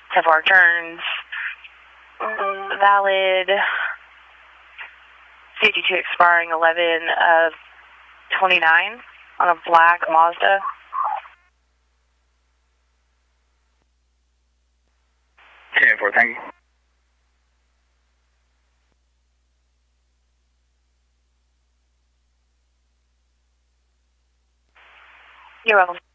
10-4 returns. Valid. 52 expiring 11 of 29 on a black Mazda. Thank you. You're welcome.